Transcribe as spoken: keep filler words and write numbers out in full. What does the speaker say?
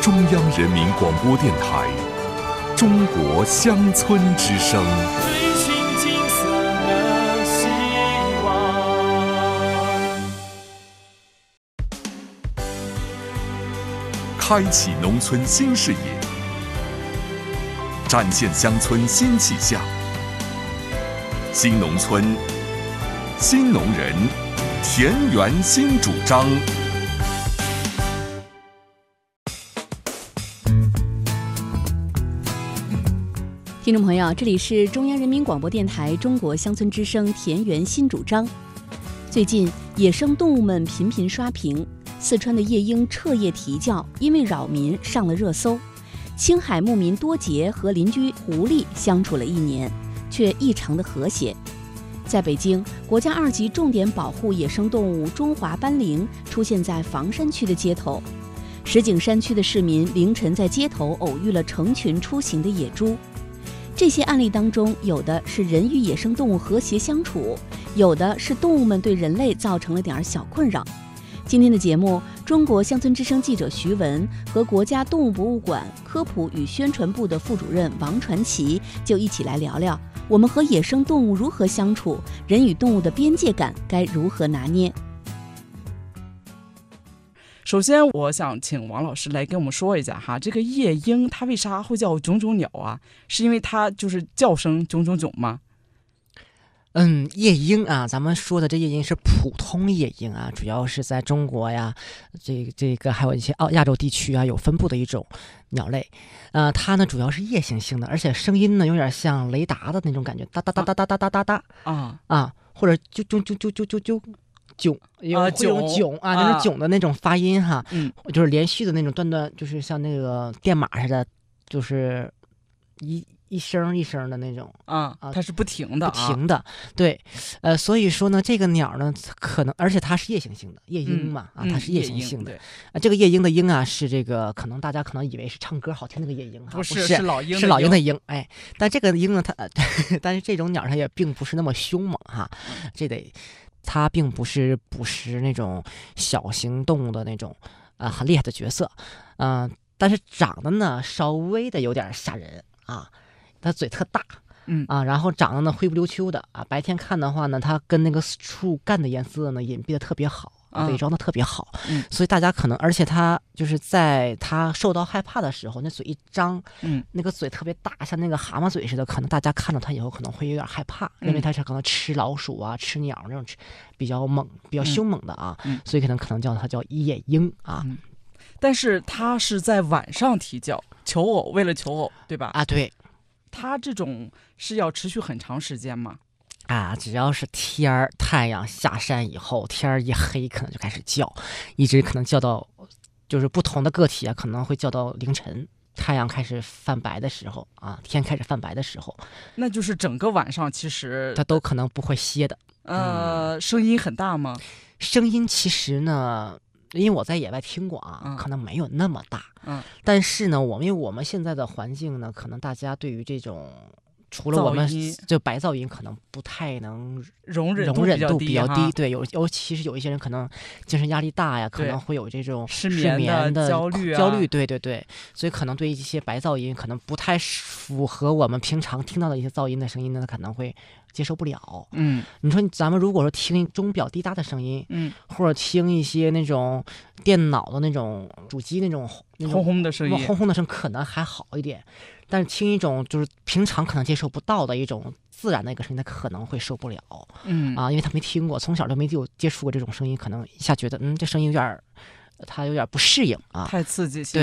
中央人民广播电台中国乡村之声。 追寻金色的希望， 开启农村新视野，展现乡村新气象。新农村，新农人，田园新主张。 听众朋友，这里是中央人民广播电台中国乡村之声田园新主张。最近野生动物们频频刷屏，四川的夜莺彻夜啼叫，因为扰民上了热搜。青海牧民多杰和邻居狐狸相处了一年，却异常的和谐。在北京，国家二级重点保护野生动物中华斑羚出现在房山区的街头。石景山区的市民凌晨在街头偶遇了成群出行的野猪。这些案例当中，有的是人与野生动物和谐相处，有的是动物们对人类造成了点小困扰。今天的节目，中国乡村之声记者徐文和国家动物博物馆科普与宣传部的副主任王传奇就一起来聊聊，我们和野生动物如何相处，人与动物的边界感该如何拿捏。 首先我想请王老师来跟我们说一下哈，这个夜莺它为啥会叫囧囧鸟啊？是因为它就是叫声囧囧囧吗？ 嗯，夜莺啊，咱们说的这夜莺是普通夜莺啊，主要是在中国呀，这这个还有一些澳亚洲地区啊有分布的一种鸟类。呃，它呢主要是夜行性的，而且声音呢有点像雷达的那种感觉，哒哒哒哒哒哒哒哒哒啊啊，或者啾啾啾啾啾啾啾。囧，有会有囧啊，那种囧的那种发音哈，嗯，就是连续的那种断断，就是像那个电码似的，就是一一声一声的那种啊啊，它是不停的， 不停的，对，呃，所以说呢，这个鸟呢，可能而且它是夜行性的，夜莺嘛，啊，它是夜行性的，啊，这个夜莺的莺啊，是这个可能大家可能以为是唱歌好听那个夜�莺， 不是， 是老鹰， 是老鹰的鹰，哎，但这个鹰呢，它，但是这种鸟它也并不是那么凶猛哈，这得。它并不是捕食那种小型动物的那种啊、呃、很厉害的角色，嗯、呃，但是长得呢稍微的有点吓人啊，它嘴特大，嗯啊，然后长得呢灰不溜秋的啊，白天看的话呢，它跟那个树干的颜色呢隐蔽的特别好。伪装的特别好、嗯，所以大家可能，而且它就是在它受到害怕的时候，那嘴一张，嗯，那个嘴特别大，像那个蛤蟆嘴似的，可能大家看到它以后可能会有点害怕，因为它是可能吃老鼠啊、吃鸟那种比较猛、比较凶猛的啊，嗯、所以可能可能叫它叫夜莺啊、嗯。 但是它是在晚上啼叫，求偶，为了求偶，对吧？ 啊，对。 它这种是要持续很长时间吗？ 啊，只要是天儿太阳下山以后，天儿一黑，可能就开始叫，一直可能叫到，就是不同的个体啊，可能会叫到凌晨，太阳开始泛白的时候啊，天开始泛白的时候， 那就是整个晚上其实它都可能不会歇的。 呃，嗯、声音很大吗？ 声音其实呢，因为我在野外听过啊，嗯、可能没有那么大，嗯，但是呢，我们因为我们现在的环境呢，可能大家对于这种。除了我们就白噪音可能不太能容忍容忍度比较低， 对， 有尤其是有一些人可能精神压力大呀，可能会有这种失眠的焦虑、啊、 焦虑，对对对，所以可能对一些白噪音可能不太符合我们平常听到的一些噪音的声音呢，可能会接受不了。嗯，你说咱们如果说听钟表滴答的声音，嗯，或者听一些那种电脑的那种主机那种那种轰轰的声音， 轰轰的声可能还好一点。但是听一种就是平常可能接受不到的一种自然的一个声音，他可能会受不了，嗯啊，因为他没听过，从小就没有接触过这种声音，可能一下觉得嗯这声音有点，他有点不适应啊， 太刺激性